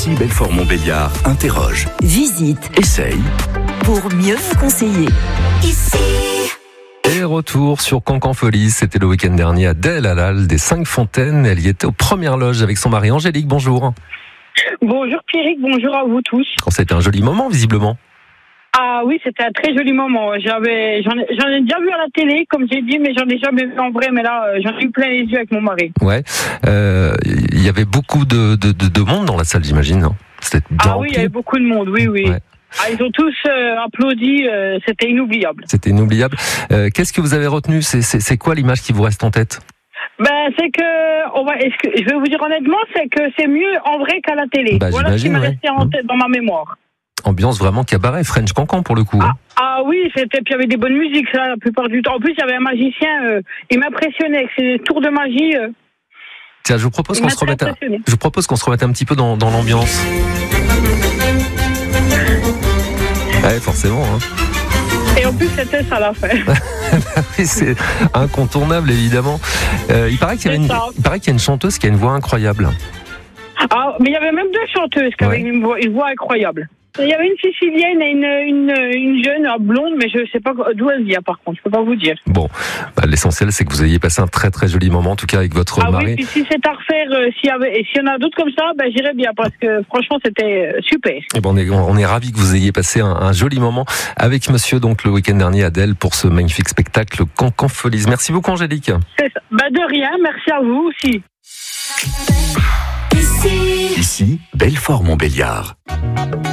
Ici Belfort-Montbéliard interroge, Visite essaye. pour mieux vous conseiller. Ici. Et retour sur Cancan-Folie, c'était le week-end dernier à Delle-à-l'Halle des 5 Fontaines. Elle y était aux premières loges avec son mari Angélique. Bonjour. Bonjour Pierrick, bonjour à vous tous. Oh, c'était un joli moment visiblement. Ah oui, c'était un très joli moment. J'en ai déjà vu à la télé, comme j'ai dit, mais j'en ai jamais vu en vrai. Mais là, j'en ai eu plein les yeux avec mon mari. Ouais. Il y avait beaucoup de monde dans la salle, j'imagine. Hein. C'était bien Ah oui, il y rempli. avait beaucoup de monde, oui. Ouais. Ah, ils ont tous applaudi, c'était inoubliable. C'était inoubliable. Qu'est-ce que vous avez retenu ? C'est quoi l'image qui vous reste en tête ? Ben, c'est que, je vais vous dire honnêtement, c'est que c'est mieux en vrai qu'à la télé. Bah, voilà ce qui j'imagine, m'est ouais. resté en tête dans ma mémoire. Ambiance vraiment cabaret, French Cancan pour le coup. Hein. Ah oui, puis il y avait des bonnes musiques, ça, la plupart du temps. En plus, il y avait un magicien, il m'impressionnait avec ses tours de magie. Tiens, je vous propose Il qu'on m'a se remette très impressionné. un petit peu dans l'ambiance. Ouais, forcément. Hein. Et en plus, c'était ça la fin. Oui, c'est incontournable évidemment. Il paraît qu'il y a une chanteuse qui a une voix incroyable. Ah, mais il y avait même deux chanteuses qui avaient une voix incroyable. Il y avait une sicilienne et une jeune blonde, mais je ne sais pas d'où elle vient par contre, je peux pas vous dire. Bon, l'essentiel c'est que vous ayez passé un très très joli moment, en tout cas avec votre mari. Oui, puis si c'est à refaire, s'il y en a d'autres comme ça, j'irais bien parce que franchement c'était super. Et bon, on est ravis que vous ayez passé un joli moment avec monsieur donc le week-end dernier à Delle pour ce magnifique spectacle Cancan-Folies. Merci beaucoup Angélique. C'est ça. De rien, merci à vous aussi. Ici Belfort-Montbéliard.